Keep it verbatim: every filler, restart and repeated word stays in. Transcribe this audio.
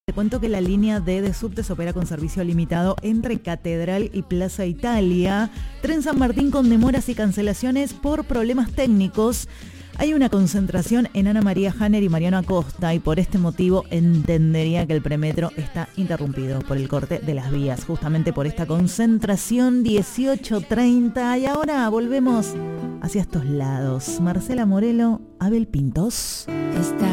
Te cuento que la línea D de subtes opera con servicio limitado entre Catedral y Plaza Italia. Tren San Martín con demoras y cancelaciones por problemas técnicos. Hay una concentración en Ana María Hanner y Mariano Acosta y por este motivo entendería que el premetro está interrumpido por el corte de las vías, justamente por esta concentración. Dieciocho treinta y ahora volvemos hacia estos lados. Marcela Morelo, Abel Pintos. Está